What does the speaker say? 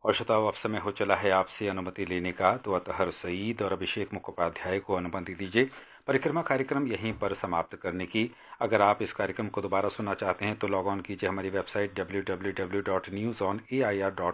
और श्रोताओ, अब समय हो चला है आपसे अनुमति लेने का, तो अतहर सईद और अभिषेक मुखोपाध्याय को अनुमति दीजिए परिक्रमा कार्यक्रम यहीं पर समाप्त करने की। अगर आप इस कार्यक्रम को दोबारा सुनना चाहते हैं तो लॉग ऑन कीजिए हमारी वेबसाइट www.newsonair.in